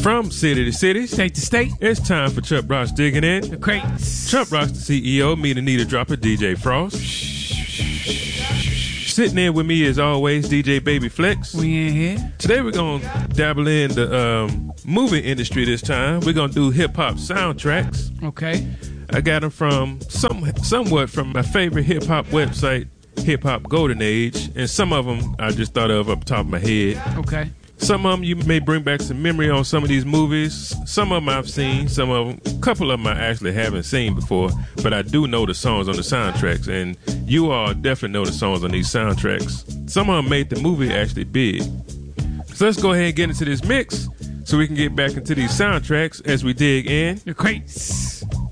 From city to city, State to state, it's time for Chuck Rocks Digging In. the crates. Chuck Rocks, the CEO, me, the Nita Dropper, DJ Frost. Sitting in with me as always, DJ Baby Flex. We in here. Today we're going to dabble in the movie industry this time. We're going to do hip-hop soundtracks. Okay. I got them from somewhat from my favorite hip-hop website, Hip Hop Golden Age, and some of them I just thought of up the top of my head. Okay. Some of them you may bring back some memory on some of these movies. Some of them I've seen. Some of them, a couple of them I actually haven't seen before, but I do know the songs on the soundtracks, and you all definitely know the songs on these soundtracks. Some of them made the movie actually big. So let's go ahead and get into this mix so we can get back into these soundtracks as we dig in. The crates.